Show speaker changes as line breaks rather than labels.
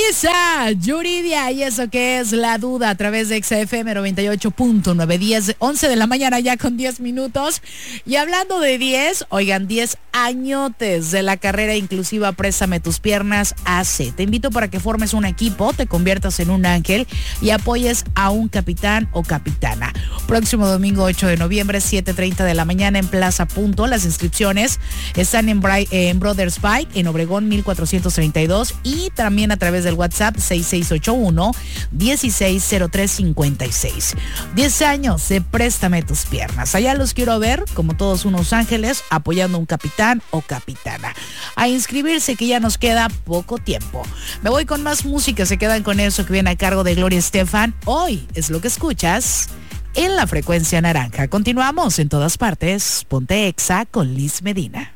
Isa, Yuridia, y eso que es La Duda a través de XFM 98.9, 11 de la mañana ya con 10 minutos. Y hablando de 10, oigan, 10 añotes de la carrera inclusiva Préstame tus piernas AC. Te invito para que formes un equipo, te conviertas en un ángel y apoyes a un capitán o capitana. Próximo domingo 8 de noviembre, 7:30 de la mañana en Plaza Punto. Las inscripciones están en Brothers Bike, en Obregón 1432, y también a través del WhatsApp 6681-160356. 10 años de Préstame tus piernas. Allá los quiero ver como todos unos ángeles apoyando a un capitán o capitana. A inscribirse, que ya nos queda poco tiempo. Me voy con más música, se quedan con eso que viene a cargo de Gloria Estefan. Hoy es lo que escuchas en la frecuencia naranja. Continuamos en todas partes. Ponte Exa con Liz Medina.